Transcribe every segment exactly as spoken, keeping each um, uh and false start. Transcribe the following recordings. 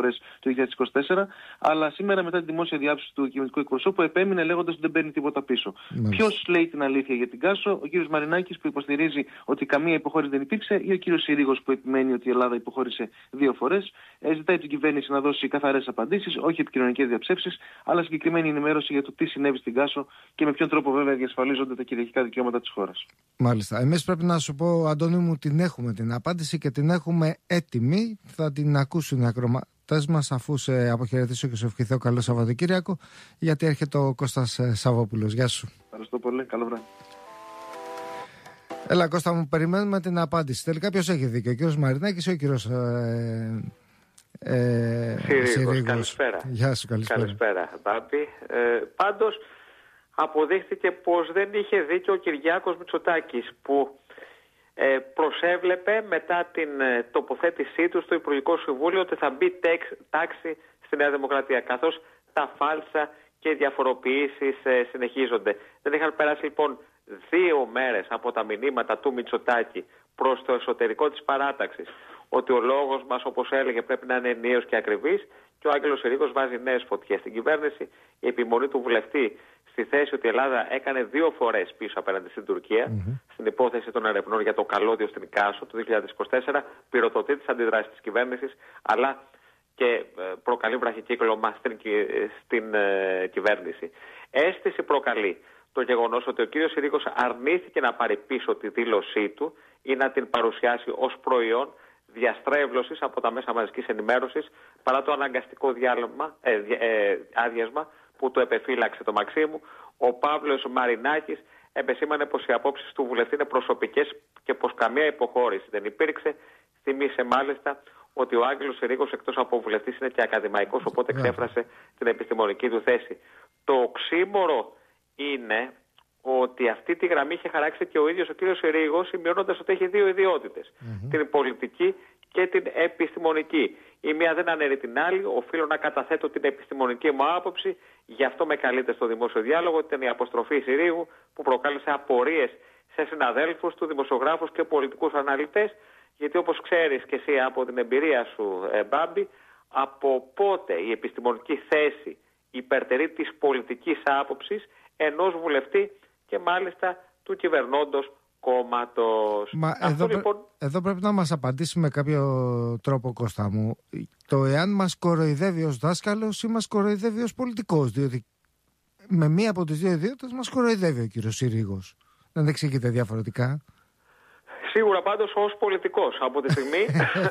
φορές το δύο χιλιάδες είκοσι τέσσερα. Αλλά σήμερα, μετά τη δημόσια διάψευση του κυβερνητικού εκπροσώπου, επέμεινε λέγοντας ότι δεν παίρνει τίποτα πίσω. Ποιος λέει την αλήθεια για την Κάσο, ο κύριος Μαρινάκης που υποστηρίζει ότι καμία υποχώρηση δεν υπήρξε, ή ο κύριος Συρίγος που επιμένει ότι η Ελλάδα υποχώρησε δύο φορές? Ε, ζητάει την κυβέρνηση να δώσει καθαρές απαντήσεις, όχι επικοινωνικές διαψεύσεις, αλλά συγκεκριμένη ενημέρωση για το τι συνέβη στην Κάσο και με ποιον τρόπο βέβαια διασφαλίζονται τα κυριαρχικά δικαιώματα της χώρας. Μάλιστα. Εμείς πρέπει να σου πω, Αντώνη μου, την έχουμε την απάντηση και την έχουμε έτοιμη. Θα την ακούσουν οι ακροατές μας αφού σε αποχαιρετήσω και σε ευχηθώ καλό Σαββατοκύριακο, γιατί έρχεται ο Κώστας Σαββόπουλος. Γεια σου. Ευχαριστώ πολύ. Καλό βράδυ. Έλα Κώστα μου, περιμένουμε την απάντηση. Τελικά ποιος έχει δίκιο, ο κύριος Μαρινάκης ή ο κύριος ε, ε, Συρίγος? Καλησπέρα. Γεια σου, καλησπέρα. Καλησπέρα, Μπάμπη. Ε, πάντως αποδείχθηκε πως δεν είχε δίκιο ο Κυριάκος Μητσοτάκης που ε, προσέβλεπε μετά την ε, τοποθέτησή του στο Υπουργικό Συμβούλιο ότι θα μπει τεξ, τάξη στη Νέα Δημοκρατία, καθώς τα φάλσα και οι διαφοροποιήσεις ε, συνεχίζονται. Δεν είχαν περάσει λοιπόν δύο μέρες από τα μηνύματα του Μητσοτάκη προς το εσωτερικό της παράταξης ότι ο λόγος μας, όπως έλεγε, πρέπει να είναι ενιαίος και ακριβής, και ο Άγγελος Συρίγος βάζει νέες φωτιές στην κυβέρνηση. Η επιμονή του βουλευτή στη θέση ότι η Ελλάδα έκανε δύο φορές πίσω απέναντι στην Τουρκία, mm-hmm. στην υπόθεση των ερευνών για το καλώδιο στην Κάσο του δύο χιλιάδες είκοσι τέσσερα, πυροδοτεί τις αντιδράσεις της κυβέρνησης, αλλά και προκαλεί βραχικύκλωμα στην, στην ε, κυβέρνηση. Αίσθηση προκαλεί το γεγονός ότι ο κύριος Συρίγος αρνήθηκε να πάρει πίσω τη δήλωσή του ή να την παρουσιάσει ως προϊόν διαστρέβλωσης από τα μέσα μαζικής ενημέρωσης, παρά το αναγκαστικό διάλειμμα, ε, ε, άδειασμα που του επεφύλαξε το Μαξίμου. Ο Παύλος Μαρινάκης επεσήμανε πως οι απόψεις του βουλευτή είναι προσωπικές και πως καμία υποχώρηση δεν υπήρξε. Θυμίσε μάλιστα ότι ο Άγγελος Συρίγος, εκτός από βουλευτής, είναι και ακαδημαϊκός, οπότε εξέφρασε την επιστημονική του θέση. Το οξύμορο είναι ότι αυτή τη γραμμή είχε χαράξει και ο ίδιος ο κύριος Συρίγος, σημειώνοντας ότι έχει δύο ιδιότητες, mm-hmm. την πολιτική και την επιστημονική. Η μία δεν αναιρεί την άλλη. Οφείλω να καταθέτω την επιστημονική μου άποψη, γι' αυτό με καλείτε στο δημόσιο διάλογο. Ήταν η αποστροφή Συρίγου που προκάλεσε απορίες σε συναδέλφους του, δημοσιογράφους και πολιτικούς αναλυτές, γιατί όπως ξέρεις και εσύ από την εμπειρία σου, ε, Μπάμπη, από πότε η επιστημονική θέση υπερτερεί της πολιτικής άποψης ενός βουλευτή και μάλιστα του κυβερνώντος κόμματος. Μα Αυτό, εδώ, λοιπόν... εδώ πρέπει να μας απαντήσει με κάποιο τρόπο, Κώστα μου, το εάν μας κοροϊδεύει ως δάσκαλος ή μας κοροϊδεύει ως πολιτικός, διότι με μία από τις δύο ιδιότητες μας κοροϊδεύει ο κύριος Συρίγος. Δεν εξηγείται διαφορετικά. Σίγουρα πάντως ως πολιτικός, από τη στιγμή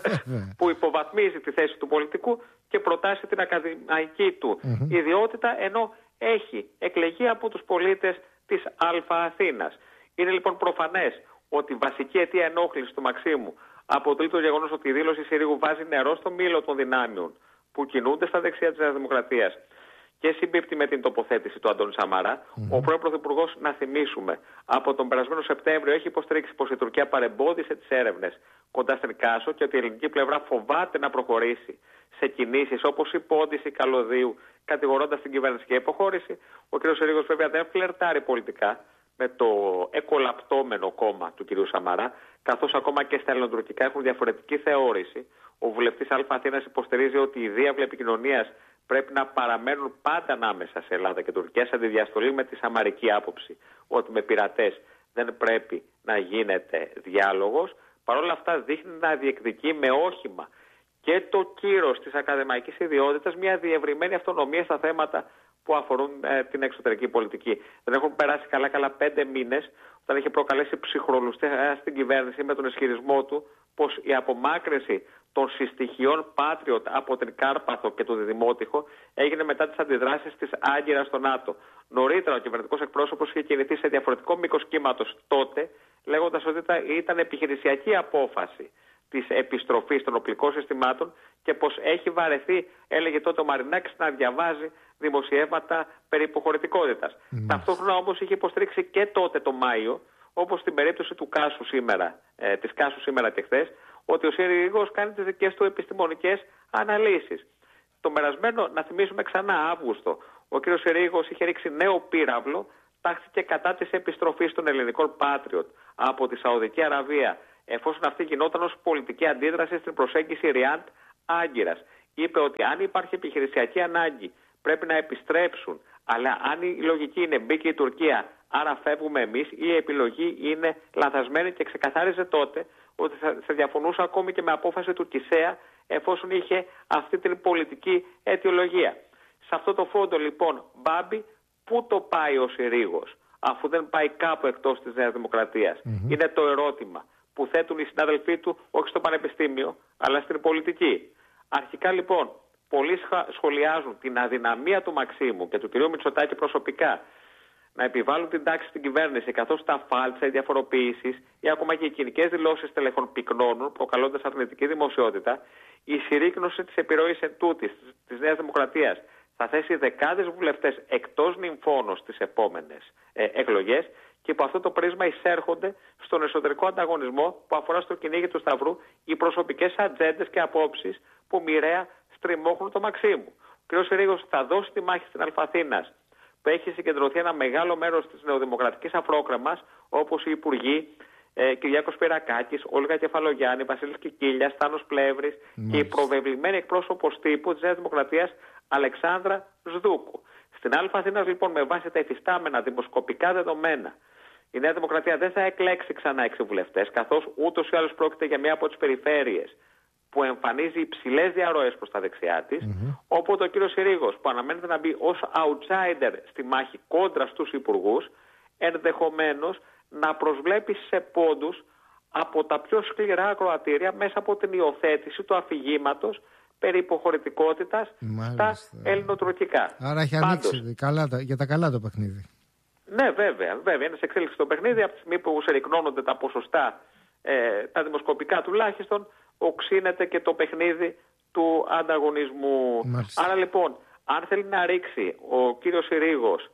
που υποβαθμίζει τη θέση του πολιτικού και προτάσει την ακαδημαϊκή του mm-hmm. ιδιότητα, ενώ έχει εκλεγεί από τους πολίτες της Α Αθήνας. Είναι λοιπόν προφανές ότι η βασική αιτία ενόχλησης του Μαξίμου αποτελεί το γεγονός ότι η δήλωση Συρίγου βάζει νερό στο μήλο των δυνάμεων που κινούνται στα δεξιά της Νέας Δημοκρατίας και συμπίπτει με την τοποθέτηση του Αντώνη Σαμαρά. Mm-hmm. Ο πρώην Πρωθυπουργός, να θυμίσουμε, από τον περασμένο Σεπτέμβριο έχει υποστηρίξει πως η Τουρκία παρεμπόδισε τις έρευνες κοντά στην Κάσο και ότι η ελληνική πλευρά φοβάται να προχωρήσει σε κινήσεις όπως η πόντιση καλωδίου, κατηγορώντας την κυβέρνηση για υποχώρηση. Ο κ. Συρίγος βέβαια δεν φλερτάρει πολιτικά με το εκολαπτώμενο κόμμα του κ. Σαμαρά, καθώς ακόμα και στα ελληνοτουρκικά έχουν διαφορετική θεώρηση. Ο βουλευτής Α Αθήνας υποστηρίζει ότι οι διάβλοι επικοινωνίας πρέπει να παραμένουν πάντα ανάμεσα σε Ελλάδα και Τουρκία, σε αντιδιαστολή με τη σαμαρική άποψη ότι με πειρατές δεν πρέπει να γίνεται διάλογος. Παρ' όλα αυτά δείχνει να διεκδικεί με όχημα και το κύρος της ακαδημαϊκής ιδιότητας μια διευρυμένη αυτονομία στα θέματα που αφορούν ε, την εξωτερική πολιτική. Δεν έχουν περάσει καλά καλά πέντε μήνες όταν είχε προκαλέσει ψυχρολουσία στην κυβέρνηση με τον ισχυρισμό του πως η απομάκρυνση των συστοιχειών Patriot από την Κάρπαθο και το Διδημότυχο έγινε μετά τις αντιδράσεις της Άγκυρας στο ΝΑΤΟ. Νωρίτερα ο κυβερνητικός εκπρόσωπος είχε κινηθεί σε διαφορετικό μήκος κύματος τότε, λέγοντας ότι ήταν επιχειρησιακή απόφαση της επιστροφής των οπλικών συστημάτων και πως έχει βαρεθεί, έλεγε τότε ο Μαρινάκης, να διαβάζει δημοσιεύματα περί υποχωρητικότητας. Mm. Ταυτόχρονα όμως είχε υποστηρίξει και τότε το Μάιο, όπως στην περίπτωση του Κάσου σήμερα, ε, της Κάσου σήμερα και χθες, ότι ο Συρίγος κάνει τις δικές του επιστημονικές αναλύσεις. Το περασμένο, να θυμίσουμε ξανά, Αύγουστο, ο κ. Συρίγος είχε ρίξει νέο πύραυλο, τάχθηκε κατά της επιστροφής των ελληνικών Patriot από τη Σαουδική Αραβία, εφόσον αυτή γινόταν ως πολιτική αντίδραση στην προσέγγιση Ριάντ Άγκυρας. είπε ότι αν υπάρχει επιχειρησιακή ανάγκη πρέπει να επιστρέψουν, αλλά αν η λογική είναι μπήκε η Τουρκία, άρα φεύγουμε εμείς, η επιλογή είναι λανθασμένη, και ξεκαθάριζε τότε ότι θα, θα διαφωνούσε ακόμη και με απόφαση του Κισέα, εφόσον είχε αυτή την πολιτική αιτιολογία. Σε αυτό το φόντο λοιπόν, Μπάμπη, πού το πάει ο Συρίγος, αφού δεν πάει κάπου εκτός της Νέας Δημοκρατίας? Mm-hmm. Είναι το ερώτημα που θέτουν οι συνάδελφοί του, όχι στο πανεπιστήμιο, αλλά στην πολιτική. Αρχικά λοιπόν, πολλοί σχολιάζουν την αδυναμία του Μαξίμου και του κ. Μητσοτάκη προσωπικά να επιβάλλουν την τάξη στην κυβέρνηση, καθώς τα φάλτσα, οι διαφοροποιήσεις ή ακόμα και οι κοινικές δηλώσεις τελεχών πυκνώνουν, προκαλώντας αρνητική δημοσιότητα. Η συρρίκνωση της επιρροής εντούτοις της Νέας Δημοκρατίας θα θέσει δεκάδες βουλευτές εκτός νυμφώνος στις επόμενες ε, εκλογές, και από αυτό το πρίσμα εισέρχονται στον εσωτερικό ανταγωνισμό που αφορά στο κυνήγι του Σταυρού οι προσωπικές ατζέντες και απόψεις που μοιραία στριμώχνουν το Μαξίμου. Ο κ. Συρίγος θα δώσει τη μάχη στην Αλφαθήνας, που έχει συγκεντρωθεί ένα μεγάλο μέρος της νεοδημοκρατικής αφρόκραμας, όπως οι υπουργοί ε, Κυριάκος Πυρακάκης, Όλγα Κεφαλογιάννη, Βασίλης Κικίλιας, Θάνος Πλεύρης και η προβεβλημένη εκπρόσωπος τύπου της Νέας Δημοκρατίας Αλεξάνδρα Σδούκου. Στην Αλφαθήνας λοιπόν, με βάση τα υφιστάμενα δημοσκοπικά δεδομένα, η Νέα Δημοκρατία δεν θα εκλέξει ξανά έξι βουλευτές, καθώς ούτως ή άλλως πρόκειται για μία από τις περιφέρειες που εμφανίζει υψηλές διαρροές προς τα δεξιά της, mm-hmm. οπότε ο κύριος Συρίγος, που αναμένεται να μπει ως outsider στη μάχη κόντρα στους υπουργούς, ενδεχομένως να προσβλέπει σε πόντους από τα πιο σκληρά ακροατήρια μέσα από την υιοθέτηση του αφηγήματος περί υποχωρητικότητας στα ελληνοτουρκικά. Άρα έχει ανοίξει καλά, για τα καλά το παιχνίδι. Ναι, βέβαια, βέβαια. Είναι σε εξέλιξη το παιχνίδι. Από τη στιγμή που συρρικνώνονται τα ποσοστά, ε, τα δημοσκοπικά τουλάχιστον, οξύνεται και το παιχνίδι του ανταγωνισμού. Μάλιστα. Άρα λοιπόν, αν θέλει να ρίξει ο κύριος Συρίγος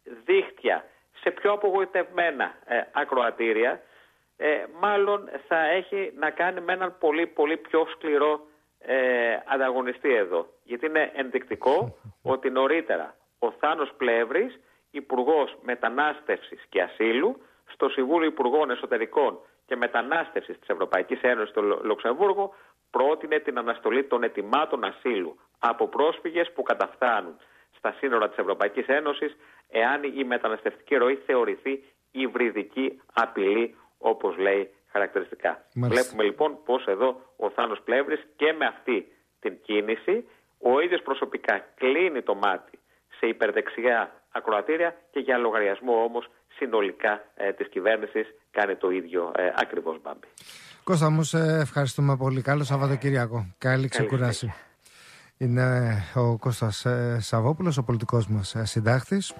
δίχτυα σε πιο απογοητευμένα ε, ακροατήρια, ε, μάλλον θα έχει να κάνει με έναν πολύ πολύ πιο σκληρό ε, ανταγωνιστή εδώ. Γιατί είναι ενδεικτικό ότι νωρίτερα ο Θάνος Πλεύρης, Υπουργός Μετανάστευσης και Ασύλου, στο Συμβούλιο Υπουργών Εσωτερικών και Μετανάστευσης της Ευρωπαϊκής Ένωσης στο Λουξεμβούργο, πρότεινε την αναστολή των αιτημάτων ασύλου από πρόσφυγες που καταφθάνουν στα σύνορα της Ευρωπαϊκής Ένωσης, εάν η μεταναστευτική ροή θεωρηθεί υβριδική απειλή, όπως λέει χαρακτηριστικά. Μάλιστα. Βλέπουμε λοιπόν πως εδώ ο Θάνος Πλεύρης και με αυτή την κίνηση ο ίδιος προσωπικά κλείνει το μάτι σε υπερδεξιά ακροατήρια και για λογαριασμό όμως συνολικά ε, της κυβέρνησης κάνει το ίδιο ε, ακριβώς, Μπάμπη. Κώστα μου, σε ευχαριστούμε πολύ. Καλό Σαββατοκύριακο. Καλή ξεκουράση. Είναι ο Κώστας ε, Σαββόπουλος, ο πολιτικός μας ε, συντάκτης.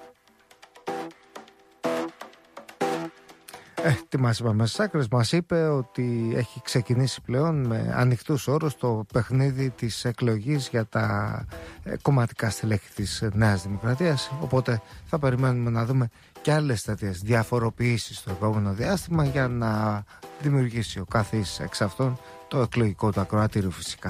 Ε, τι μας είπαμε στις άκρες, μας είπε ότι έχει ξεκινήσει πλέον με ανοιχτούς όρους το παιχνίδι της εκλογής για τα ε, κομματικά στελέχη της Νέας Δημοκρατίας, οπότε θα περιμένουμε να δούμε και άλλες τέτοιες διαφοροποιήσεις στο επόμενο διάστημα για να δημιουργήσει ο καθής εξ αυτών το εκλογικό του ακροατήριο φυσικά.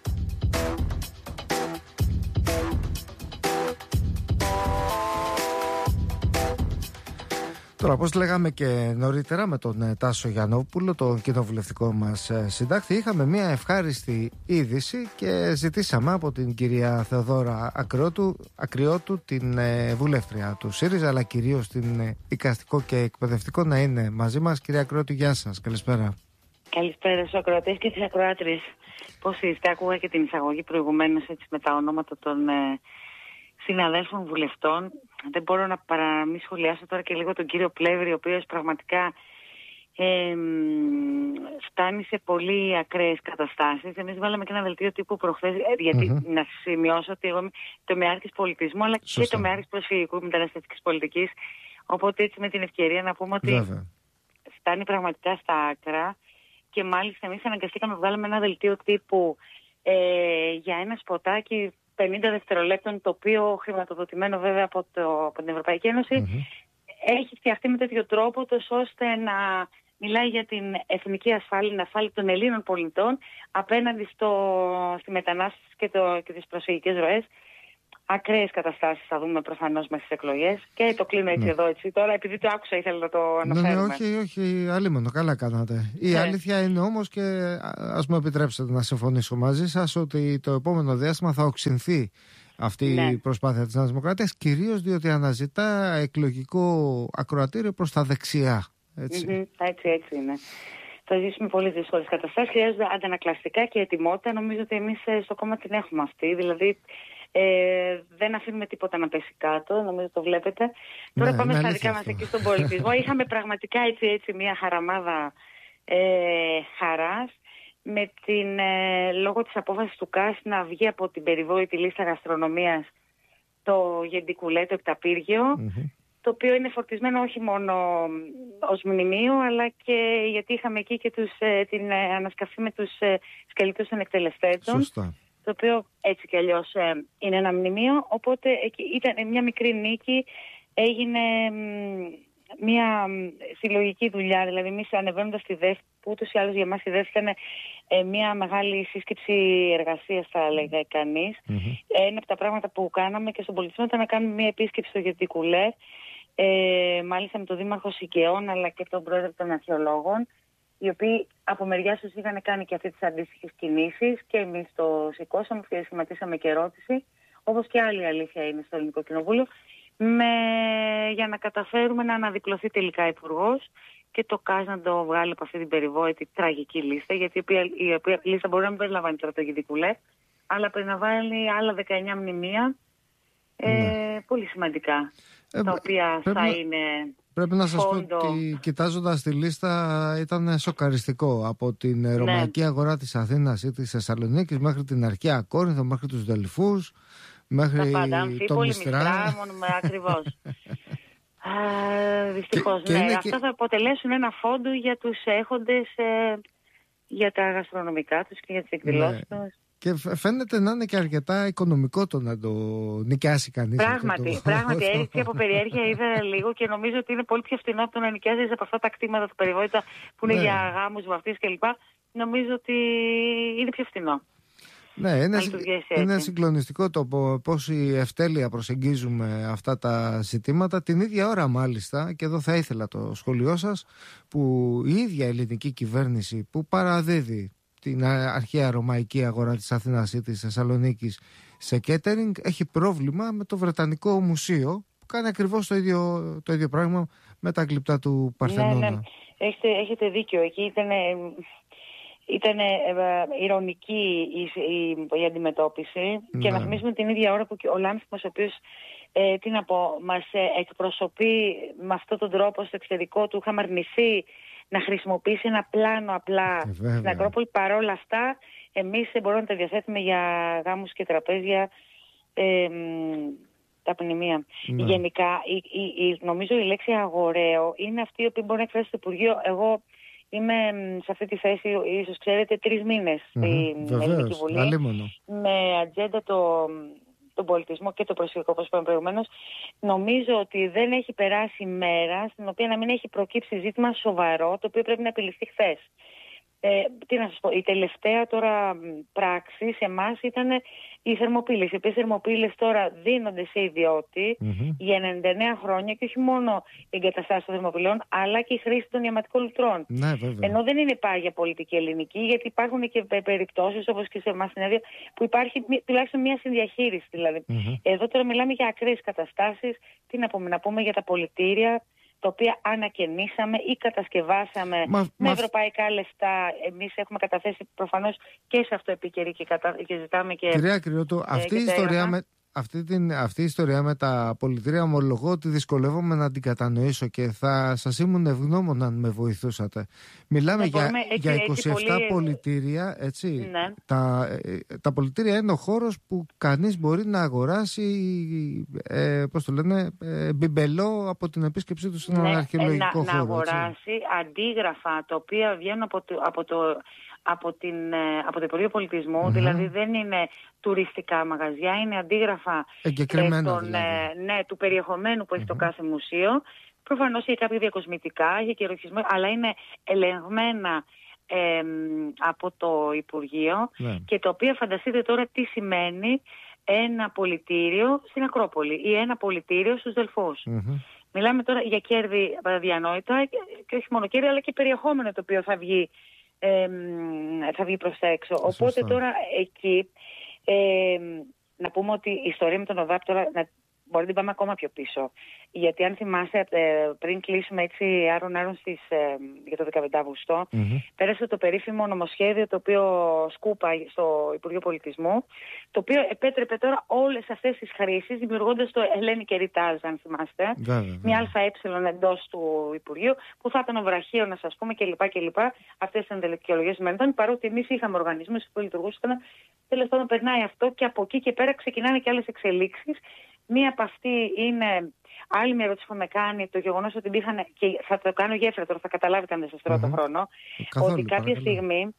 Τώρα, όπως λέγαμε και νωρίτερα με τον Τάσο Γιαννόπουλο, τον κοινοβουλευτικό μας συντάκτη, είχαμε μια ευχάριστη είδηση και ζητήσαμε από την κυρία Θεοδώρα Ακριώτου, Ακριώτου την βουλεύτρια του ΣΥΡΙΖΑ, αλλά κυρίως την οικαστικό και εκπαιδευτικό, να είναι μαζί μας. Κυρία Ακριώτου, γεια σας, καλησπέρα. Καλησπέρα στους ακροατές και τις ακροάτριες. Πώς είστε? Άκουγα και την εισαγωγή προηγουμένως έτσι, με τα ονόματα των ε, συναδέλφων βουλευτών. Δεν μπορώ να παρά μη σχολιάσω τώρα και λίγο τον κύριο Πλεύρη, ο οποίος πραγματικά ε, φτάνει σε πολύ ακραίες καταστάσεις. Εμείς βάλαμε και ένα δελτίο τύπου προχθές, γιατί mm-hmm. να σημειώσω ότι εγώ είμαι τομεάρχης πολιτισμού, αλλά Σωστά. και τομεάρχης προσφυγικού μεταναστευτικής πολιτικής. Οπότε έτσι με την ευκαιρία να πούμε ότι Βέβαια. φτάνει πραγματικά στα άκρα. Και μάλιστα εμείς αναγκαστήκαμε να βγάλουμε ένα δελτίο τύπου ε, για ένα σποτάκι πενήντα δευτερολέπτων, το οποίο χρηματοδοτημένο βέβαια από, το, από την Ευρωπαϊκή Ένωση, mm-hmm. έχει φτιαχτεί με τέτοιο τρόπο τόσο ώστε να μιλάει για την εθνική ασφάλεια, την ασφάλεια των Ελλήνων πολιτών απέναντι στο, στη μετανάστευση και, το, και τις προσφυγικές ροές. ακραίες καταστάσεις θα δούμε προφανώς μέσα στις εκλογές. Και το κλείνω έτσι ναι. εδώ έτσι. Τώρα επειδή το άκουσα ήθελα να το αναφέρουμε. Ναι, ναι, όχι, όχι, αλίμονο, καλά κάνατε. Η ναι. αλήθεια είναι όμως, και ας μου επιτρέψετε να συμφωνήσω μαζί σας, ότι το επόμενο διάστημα θα οξυνθεί αυτή ναι. η προσπάθεια της Νέας Δημοκρατίας, κυρίως διότι αναζητά εκλογικό ακροατήριο προς τα δεξιά. Έτσι, mm-hmm, έτσι, έτσι είναι. Θα ζήσουμε πολύ δύσκολες καταστάσεις. Χρειάζονται αντανακλαστικά και ετοιμότητα. Νομίζω ότι εμείς στο κόμμα την έχουμε αυτή. Δηλαδή ε, δεν αφήνουμε τίποτα να πέσει κάτω. Νομίζω το βλέπετε. Ναι, τώρα πάμε στα δικά μας εκεί στον πολιτισμό. Είχαμε πραγματικά έτσι, έτσι μια χαραμάδα ε, χαράς. Με την, ε, λόγω της απόφασης του ΚΑΣ να βγει από την περιβόητη λίστα γαστρονομίας το Γεντικουλέ, το Επταπύργιο, mm-hmm. το οποίο είναι φορτισμένο όχι μόνο ως μνημείο, αλλά και γιατί είχαμε εκεί και τους, ε, την ε, ανασκαφή με τους ε, σκελετούς των εκτελεστέτων. Σωστά. Το οποίο έτσι κι αλλιώς ε, είναι ένα μνημείο, οπότε εκεί ήταν μια μικρή νίκη, έγινε μ, μια συλλογική δουλειά, δηλαδή εμείς ανεβαίνοντας στη ΔΕΦ, που ούτως ή άλλως για μας η ΔΕΦ ήταν ε, μια μεγάλη σύσκεψη εργασίας, θα λέγαμε κανείς. Mm-hmm. Ένα από τα πράγματα που κάναμε και στον πολιτισμό ήταν να κάνουμε μια επίσκεψη στο Γεντικουλέ, ε, μάλιστα με τον Δήμαρχο Σικαιών αλλά και τον Πρόεδρο των Αρχαιολόγων, οι οποίοι από μεριά τους είχαν κάνει και αυτές τις αντίστοιχες κινήσεις και εμείς το σηκώσαμε και σχηματίσαμε και ερώτηση, όπως και άλλη αλήθεια είναι στο Ελληνικό Κοινοβούλιο, με, για να καταφέρουμε να αναδιπλωθεί τελικά υπουργός και το ΚΑΣ να το βγάλει από αυτή την περιβόητη τραγική λίστα, γιατί η οποία, η οποία λίστα μπορεί να μην περιλαμβάνει τώρα το Γεντικουλέ, αλλά περιλαμβάνει άλλα δεκαεννιά μνημεία, ε, ναι. πολύ σημαντικά, ε, τα οποία θα να, είναι Πρέπει να σας φόντο. πω ότι κοιτάζοντας τη λίστα ήταν σοκαριστικό, από την ρωμαϊκή ναι. αγορά της Αθήνας ή της Θεσσαλονίκης μέχρι την αρχαία Κόρινθο, μέχρι τους Δελφούς, μέχρι το Μιστρά. Ακριβώς. Uh, δυστυχώς, και, ναι. και Αυτά και... θα αποτελέσουν ένα φόντο για τους έχοντες ε, για τα γαστρονομικά τους και για τις εκδηλώσεις ναι. τους. Και φαίνεται να είναι και αρκετά οικονομικό το να το νοικιάσει κανείς. Πράγματι, το... πράγματι έτσι από περιέργεια είδα λίγο και νομίζω ότι είναι πολύ πιο φθηνό από το να νοικιάζεις από αυτά τα κτήματα του περιβόητα που είναι ναι. για γάμους, βαφτίσεις κλπ. Νομίζω ότι είναι πιο φθηνό. Ναι, είναι, είναι συγκλονιστικό το πώς η ευτέλεια προσεγγίζουμε αυτά τα ζητήματα. Την ίδια ώρα μάλιστα, και εδώ θα ήθελα το σχόλιο σας, που η ίδια ελληνική κυβέρνηση που παραδίδει την αρχαία ρωμαϊκή αγορά της Αθήνας ή της Θεσσαλονίκης σε κέτερινγκ, έχει πρόβλημα με το Βρετανικό Μουσείο που κάνει ακριβώς το ίδιο, το ίδιο πράγμα με τα γλυπτά του Παρθενώνα. Ναι, ναι. Έχετε, έχετε δίκιο. Εκεί ήταν... Ήταν ε, ε, ηρωνική η, η, η αντιμετώπιση ναι. και να θυμίσουμε την ίδια ώρα που ο Λάνθιμος, ο οποίος ε, τι να πω, μας ε, εκπροσωπεί με αυτόν τον τρόπο στο εξωτερικό του, είχαμε αρνηθεί να χρησιμοποιήσει ένα πλάνο απλά ε, στην Ακρόπολη. Παρόλα αυτά, εμείς ε, μπορούμε να τα διαθέτουμε για γάμους και τραπέζια, ε, τα μνημεία. Ναι. Γενικά, η, η, η, νομίζω η λέξη αγοραίο είναι αυτή η οποία μπορεί να εκφράσει στο Υπουργείο. Εγώ είμαι σε αυτή τη θέση, ίσως ξέρετε, τρεις μήνες στην mm-hmm. Ελληνική Βουλή. Αλίμονο. Με ατζέντα το, τον πολιτισμό και το προσφυγικό, όπως είπαμε προηγουμένως. Νομίζω ότι δεν έχει περάσει μέρα στην οποία να μην έχει προκύψει ζήτημα σοβαρό, το οποίο πρέπει να επιληφθεί χθες. Ε, τι να σας πω, η τελευταία τώρα πράξη σε εμάς ήταν οι θερμοπύλες. Οι οποίες θερμοπύλες τώρα δίνονται σε ιδιώτη mm-hmm. για ενενήντα εννέα χρόνια και όχι μόνο η εγκαταστάση των θερμοπυλών, αλλά και η χρήση των ιαματικών λουτρών. Ναι, ενώ δεν είναι πάγια πολιτική ελληνική, γιατί υπάρχουν και περιπτώσεις όπως και σε εμάς στην έδεια που υπάρχει τουλάχιστον μια συνδιαχείριση. Δηλαδή. Mm-hmm. Εδώ τώρα μιλάμε για ακραίες καταστάσεις. Τι να πούμε, να πούμε για τα πολιτήρια, τα οποία ανακαινήσαμε ή κατασκευάσαμε μα, με μα... ευρωπαϊκά λεφτά. Εμείς έχουμε καταθέσει προφανώς και σε αυτό επίκαιρη και, κατα... και ζητάμε και... Κυρία Κρυώτου, αυτή, ε, η ιστορία με, αυτή, την, αυτή η ιστορία με τα πολιτήρια, ομολογώ ότι δυσκολεύομαι να την κατανοήσω και θα σας ήμουν ευγνώμων αν με βοηθούσατε. Μιλάμε για, μπορούμε, έτσι, για είκοσι επτά έτσι, πολύ... πολιτήρια, έτσι. Ναι. Τα, τα πολιτήρια είναι ο χώρος που κανείς μπορεί να αγοράσει, ε, πώς το λένε, ε, μπιμπελό από την επίσκεψή του σε έναν ναι, αρχαιολογικό να, χώρο. Να αγοράσει έτσι. Αντίγραφα τα οποία βγαίνουν από το... Από το Από, την, από το Υπουργείο Πολιτισμού, mm-hmm. δηλαδή δεν είναι τουριστικά μαγαζιά, είναι αντίγραφα ε, των, δηλαδή. ναι, του περιεχομένου που έχει mm-hmm. το κάθε μουσείο. Προφανώς έχει κάποια διακοσμητικά, έχει και ροχισμό, αλλά είναι ελεγμένα ε, από το Υπουργείο mm-hmm. και το οποίο φανταστείτε τώρα τι σημαίνει ένα πολιτήριο στην Ακρόπολη ή ένα πολιτήριο στους Δελφούς. Mm-hmm. Μιλάμε τώρα για κέρδη αδιανόητα και όχι μόνο κέρδη, αλλά και περιεχόμενο το οποίο θα βγει, ε, θα βγει προς τα έξω. Σωστά. Οπότε τώρα εκεί ε, να πούμε ότι η ιστορία με τον ΟΔΑΠ τώρα να, μπορεί να την πάμε ακόμα πιο πίσω. Γιατί αν θυμάστε, πριν κλείσουμε έτσι άρον-άρον στις, για το δεκαπέντε Αυγούστου, mm-hmm. πέρασε το περίφημο νομοσχέδιο το οποίο σκούπα στο Υπουργείο Πολιτισμού, το οποίο επέτρεπε τώρα όλες αυτές τις χρήσεις, δημιουργώντας το Ελένη Κεριτάζ, αν θυμάστε, yeah, μια ΑΕ εντός του Υπουργείου, που θα ήταν ο βραχίωνας, ας πούμε, κλπ. κλπ. Αυτές τις αντιληπτικές μελετών, παρότι εμείς είχαμε οργανισμούς που λειτουργούσαν, τέλος πάντων περνάει αυτό και από εκεί και πέρα ξεκινάνε και άλλες εξελίξεις. Μία από αυτή είναι, άλλη μια ερώτηση που με κάνει, το γεγονός ότι μπήκαν, και θα το κάνω γέφυρα τώρα, θα καταλάβετε αν δεν σας τρώω mm-hmm. το χρόνο, Καθόλου, ότι κάποια παρακαλώ. στιγμή,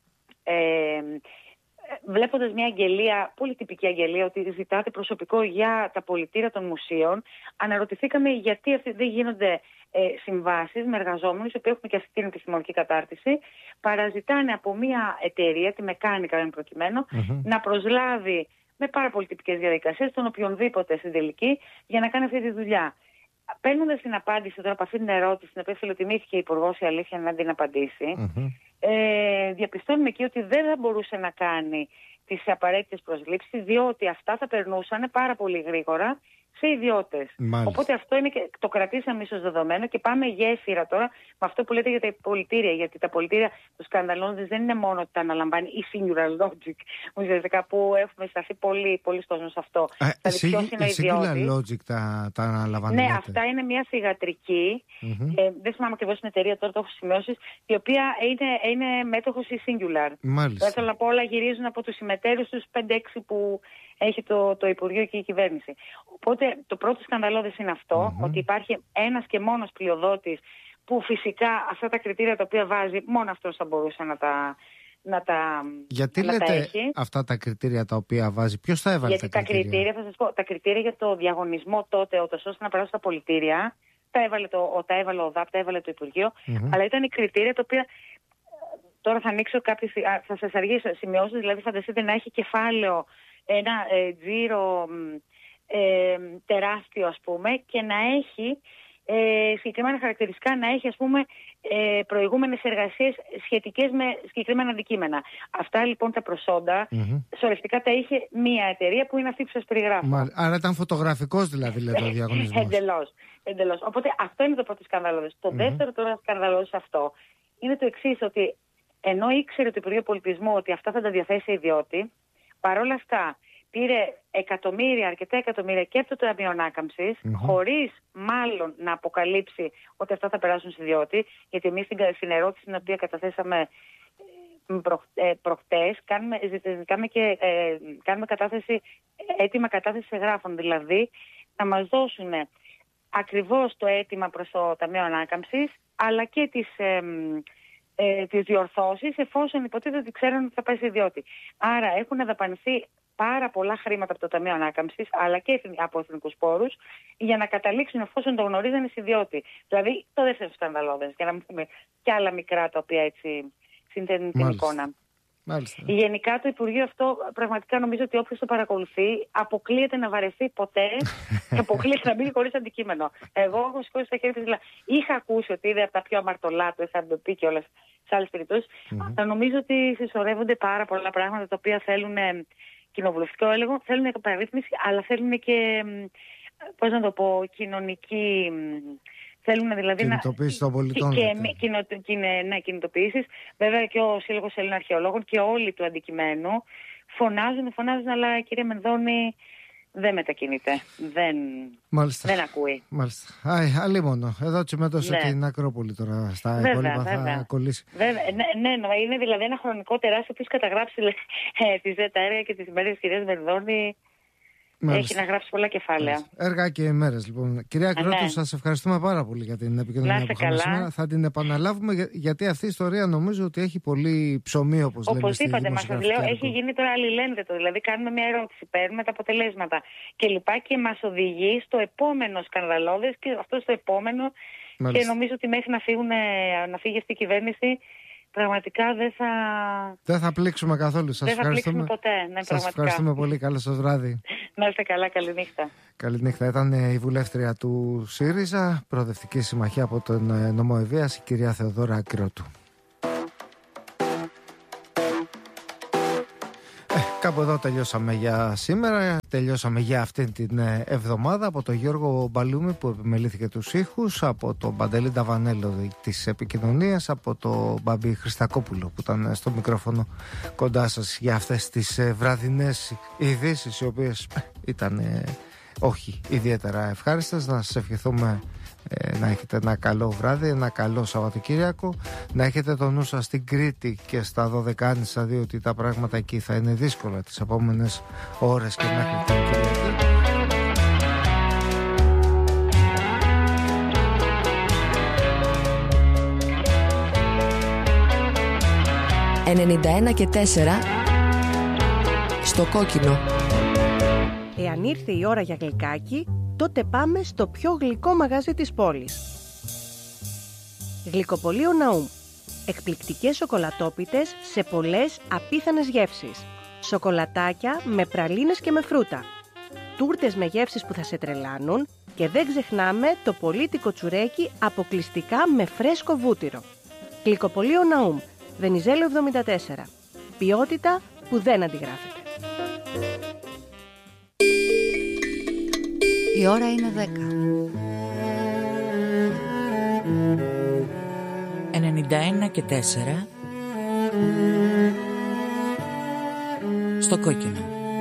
ε, βλέποντας μια αγγελία, πολύ τυπική αγγελία, ότι ζητάτε προσωπικό για τα πολιτήρια των μουσείων, αναρωτηθήκαμε γιατί αυτοί δεν γίνονται ε, συμβάσεις με εργαζόμενους, οι οποίοι έχουν και αυτή την επιστημονική κατάρτιση, παραζητάνε από μια εταιρεία, τη Μεκάνικα εν προκειμένου, mm-hmm. να προσλάβει με πάρα πολύ τυπικές διαδικασίες, τον οποιονδήποτε στην τελική, για να κάνει αυτή τη δουλειά. Παίρνοντας την απάντηση τώρα από αυτή την ερώτηση, την οποία φιλοτιμήθηκε η Υπουργός, η αλήθεια να την απαντήσει, mm-hmm. ε, διαπιστώνουμε εκεί ότι δεν θα μπορούσε να κάνει τις απαραίτητες προσλήψεις, διότι αυτά θα περνούσαν πάρα πολύ γρήγορα σε ιδιώτες. Οπότε αυτό είναι και το κρατήσαμε ίσως δεδομένο και πάμε γέφυρα τώρα με αυτό που λέτε για τα πολιτήρια. Γιατί τα πολιτήρια του σκανδαλώντες δεν είναι μόνο ότι τα αναλαμβάνει η Singular Logic, ουσιαστικά, που έχουμε σταθεί πολύ, πολύ κόσμο σε αυτό. Ε, δηλαδή, ποιος είναι ο ιδιώτης. Singular Logic τα, τα αναλαμβάνει. Ναι, αυτά είναι μια θυγατρική. Mm-hmm. Ε, δεν θυμάμαι ακριβώς την εταιρεία, τώρα το έχω σημειώσει, η οποία είναι, είναι μέτοχος η Singular. Μάλιστα. Δεν θέλω να πω, όλα γυρίζουν από τους συμμετέρους τους πέντε έξι που έχει το, το Υπουργείο και η κυβέρνηση. Οπότε το πρώτο σκανδαλώδες είναι αυτό, mm-hmm. ότι υπάρχει ένας και μόνος πλειοδότης που φυσικά αυτά τα κριτήρια τα οποία βάζει, μόνο αυτός θα μπορούσε να τα, να τα, Γιατί να λέτε τα έχει. Αυτά τα κριτήρια τα οποία βάζει, ποιος θα έβαλε? Γιατί τα κριτήρια, τα κριτήρια, θα σας πω, τα κριτήρια για το διαγωνισμό τότε, ώστε να περάσουν στα πολιτήρια, τα έβαλε, το, τα έβαλε ο ΔΑΠ, τα έβαλε το Υπουργείο, mm-hmm. αλλά ήταν οι κριτήρια τα οποία. Τώρα θα ανοίξω κάποιες, θα σας αργήσω σημειώσεις, δηλαδή φανταστείτε να έχει κεφάλαιο, ένα ε, τζίρο ε, τεράστιο, ας πούμε, και να έχει ε, συγκεκριμένα χαρακτηριστικά, να έχει, ας πούμε, ε, προηγούμενες εργασίες σχετικές με συγκεκριμένα αντικείμενα. Αυτά λοιπόν τα προσόντα, mm-hmm. σωρευτικά τα είχε μία εταιρεία που είναι αυτή που σας περιγράφω. Μα, άρα ήταν φωτογραφικός δηλαδή, λέτε, ο διαγωνισμός. Εντελώς, εντελώς. Οπότε αυτό είναι το πρώτο σκανδαλώδες. Το mm-hmm. δεύτερο τώρα σκανδαλώδες αυτό είναι το εξής, ότι ενώ ήξερε το Υπουργείο Πολιτισμού ότι αυτά θα τα διαθέσει ιδιώτη, παρόλα αυτά πήρε εκατομμύρια, αρκετά εκατομμύρια και από το Ταμείο Ανάκαμψης, mm-hmm. χωρίς μάλλον να αποκαλύψει ότι αυτά θα περάσουν σε ιδιώτη, γιατί εμείς στην ερώτηση την οποία καταθέσαμε προχτές, κάνουμε, κάνουμε, και, ε, κάνουμε κατάθεση, έτοιμα κατάθεση εγγράφων, δηλαδή να μας δώσουν ακριβώς το αίτημα προς το Ταμείο Ανάκαμψης, αλλά και τις... Ε, Ε, τις διορθώσεις, εφόσον υποτίθεται ότι ξέρουν ότι θα πάει σε ιδιώτη. Άρα έχουν δαπανηθεί πάρα πολλά χρήματα από το Ταμείο Ανάκαμψης, αλλά και από εθνικούς πόρους, για να καταλήξουν, εφόσον το γνωρίζανε, σε ιδιώτη. Δηλαδή το δεύτερο σκανδαλώδες, για να μην πούμε και άλλα μικρά τα οποία έτσι συνθέτουν την εικόνα. Μάλιστα. Γενικά το Υπουργείο αυτό, πραγματικά νομίζω ότι όποιος το παρακολουθεί αποκλείεται να βαρεθεί ποτέ και αποκλείεται να μείνει χωρίς αντικείμενο. Εγώ έχω σηκώσει τα χέρια, δηλαδή είχα ακούσει ότι είναι από τα πιο αμαρτωλά του, θα το πει και όλες σε άλλες περιπτώσεις, mm-hmm. αλλά νομίζω ότι συσσωρεύονται πάρα πολλά πράγματα τα οποία θέλουν κοινοβουλευτικό έλεγχο, θέλουν παραρρύθμιση, αλλά θέλουν και, πώς να το πω, κοινωνική... Θέλουν δηλαδή κινητοποίηση των πολιτών. Και, και, κοινο, και, ναι, κινητοποίησεις. Βέβαια και ο Σύλλογος Ελλήνων Αρχαιολόγων και όλοι του αντικειμένου φωνάζουν, φωνάζουν, αλλά κυρία Μενδώνη δεν μετακινείται. Δεν, δεν ακούει. Μάλιστα. Άι, αλίμονο. Εδώ τσιμέντωσε ναι. την Ακρόπολη τώρα στα βέβαια, υπόλοιπα βέβαια. Θα κολλήσει. Βέβαια. Ναι, ναι, είναι δηλαδή ένα χρονικό τεράστιο που έχει καταγράψει ε, τα έργα και τις ημέρες της κυρίας Μενδώνη. Μάλιστα. Έχει να γράψει πολλά κεφάλαια. Μάλιστα. Έργα και ημέρες λοιπόν. Κυρία Κρότου, ναι. σας ευχαριστούμε πάρα πολύ για την επικοινωνία που είχαμε σήμερα. Θα την επαναλάβουμε για, γιατί αυτή η ιστορία νομίζω ότι έχει πολύ ψωμί, όπως λέμε. Όπως είπατε, μας σας λέω, έχει γίνει τώρα αλληλένδετο. Δηλαδή κάνουμε μια ερώτηση, παίρνουμε τα αποτελέσματα κλπ. Και, και μας οδηγεί στο επόμενο σκανδαλώδες και αυτό στο επόμενο. Μάλιστα. Και νομίζω ότι μέχρι να, φύγουν, να φύγει αυτή η κυβέρνηση πραγματικά δεν θα... Δεν θα πλήξουμε καθόλου. Σας δεν θα πλήξουμε ποτέ. Ναι, σας ευχαριστούμε πολύ. Καλό σας βράδυ. Να είστε καλά. Καληνύχτα. Καληνύχτα. Ήταν η βουλεύτρια του ΣΥΡΙΖΑ, Προοδευτική Συμμαχία από τον νομό Ευβοίας, η κυρία Θεοδόρα Ακυρώτου. Κάπου εδώ τελειώσαμε για σήμερα, τελειώσαμε για αυτή την εβδομάδα. Από τον Γιώργο Μπαλούμη που επιμελήθηκε τους ήχους, από τον Παντελή Νταβανέλο της επικοινωνίας, από τον Μπαμπή Χριστακόπουλο που ήταν στο μικρόφωνο κοντά σας για αυτές τις βραδινές ειδήσεις, οι οποίες ήταν όχι ιδιαίτερα ευχάριστες. Να σας ευχηθούμε να έχετε ένα καλό βράδυ, ένα καλό Σαββατοκύριακο, να έχετε το νου σας στην Κρήτη και στα Δωδεκάνησα, διότι τα πράγματα εκεί θα είναι δύσκολα τις επόμενες ώρες και μέχρι την Κυριακή. ενενήντα ένα και τέσσερα στο κόκκινο. Εάν ήρθε η ώρα για γλυκάκι, τότε πάμε στο πιο γλυκό μαγαζί της πόλης. Γλυκοπωλείο Ναούμ. Εκπληκτικές σοκολατόπιτες σε πολλές απίθανες γεύσεις. Σοκολατάκια με πραλίνες και με φρούτα. Τούρτες με γεύσεις που θα σε τρελάνουν και δεν ξεχνάμε το πολύτικο τσουρέκι αποκλειστικά με φρέσκο βούτυρο. Γλυκοπωλείο Ναούμ. Βενιζέλο εβδομήντα τέσσερα. Ποιότητα που δεν αντιγράφεται. Η ώρα είναι δέκα. ενενήντα ένα και τέσσερα στο κόκκινο.